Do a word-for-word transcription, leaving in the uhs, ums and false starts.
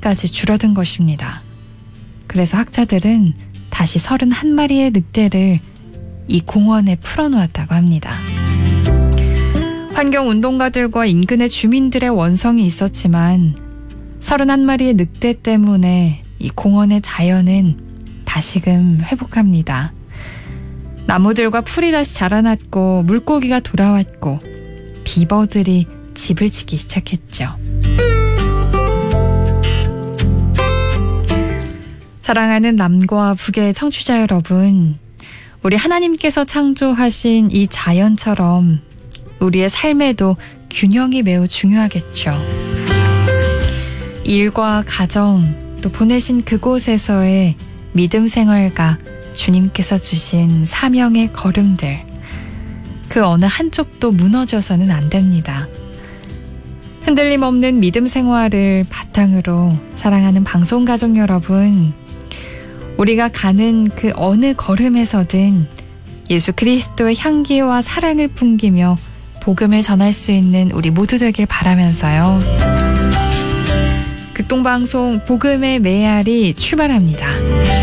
마리까지 줄어든 것입니다. 그래서 학자들은 다시 서른한 마리의 늑대를 이 공원에 풀어놓았다고 합니다. 환경운동가들과 인근의 주민들의 원성이 있었지만 서른한 마리의 늑대 때문에 이 공원의 자연은 다시금 회복합니다. 나무들과 풀이 다시 자라났고 물고기가 돌아왔고 비버들이 집을 짓기 시작했죠. 사랑하는 남과 북의 청취자 여러분, 우리 하나님께서 창조하신 이 자연처럼 우리의 삶에도 균형이 매우 중요하겠죠. 일과 가정, 또 보내신 그곳에서의 믿음 생활과 주님께서 주신 사명의 걸음들, 그 어느 한쪽도 무너져서는 안 됩니다. 흔들림 없는 믿음 생활을 바탕으로 사랑하는 방송가족 여러분, 우리가 가는 그 어느 걸음에서든 예수 그리스도의 향기와 사랑을 풍기며 복음을 전할 수 있는 우리 모두 되길 바라면서요. 극동방송 복음의 메아리 출발합니다.